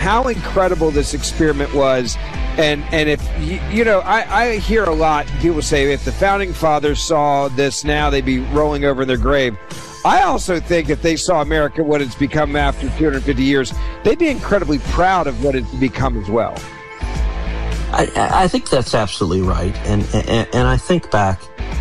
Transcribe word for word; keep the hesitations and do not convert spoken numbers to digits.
how incredible this experiment was. And and if, you, you know, I, I hear a lot, people say if the Founding Fathers saw this now, they'd be rolling over in their grave. I also think if they saw America, what it's become after two hundred fifty years, they'd be incredibly proud of what it's become as well. I, I think that's absolutely right. And, and, and I think back